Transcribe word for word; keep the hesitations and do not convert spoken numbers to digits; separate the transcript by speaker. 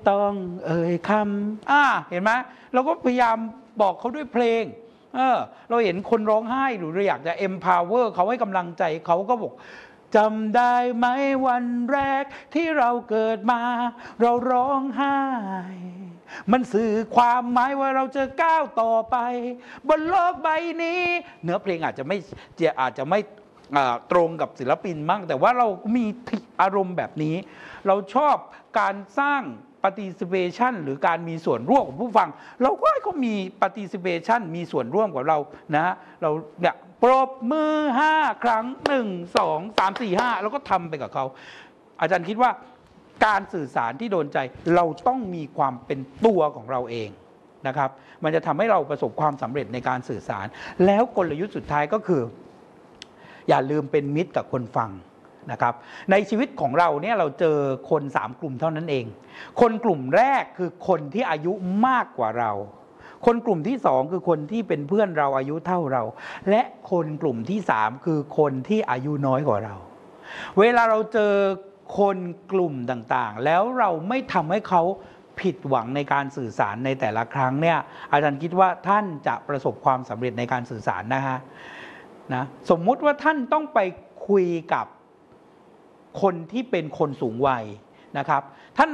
Speaker 1: ต้องเอ่ยคำอ่าเห็นไหมเราก็พยายามบอกเขาด้วยเพลงเออเราเห็นคนร้องไห้หรือเราอยากจะ empower เขาให้กำลังใจเขาก็บอกจำได้ไหมวันแรกที่เราเกิดมาเราร้องไห้มันสื่อความหมายว่าเราจะก้าวต่อไปบนโลกใบนี้เนื้อเพลงอาจจะไม่อาจจะไม่ตรงกับศิลปินมั่งแต่ว่าเรามีอารมณ์แบบนี้เราชอบการสร้าง participation หรือการมีส่วนร่วมของผู้ฟังเราก็ให้เขามี participation มีส่วนร่วมกับเรานะเราเนี่ยปรบมือห้าครั้งหนึ่งสองสามสี่ห้าแล้วก็ทำไปกับเขาอาจารย์คิดว่าการสื่อสารที่โดนใจเราต้องมีความเป็นตัวของเราเองนะครับมันจะทำให้เราประสบความสำเร็จในการสื่อสารแล้วกลยุทธ์สุดท้ายก็คืออย่าลืมเป็นมิตรกับคนฟังนะครับในชีวิตของเราเนี่ยเราเจอคนสามกลุ่มเท่านั้นเองคนกลุ่มแรกคือคนที่อายุมากกว่าเราคนกลุ่มที่สองคือคนที่เป็นเพื่อนเราอายุเท่าเราและคนกลุ่มที่สามคือคนที่อายุน้อยกว่าเราเวลาเราเจอคนกลุ่มต่างๆแล้วเราไม่ทำให้เขาผิดหวังในการสื่อสารในแต่ละครั้งเนี่ยอาจารย์คิดว่าท่านจะประสบความสำเร็จในการสื่อสารนะฮะนะสมมุติว่าท่านต้องไปคุยกับคนที่เป็นคนสูงวัยนะครับท่าน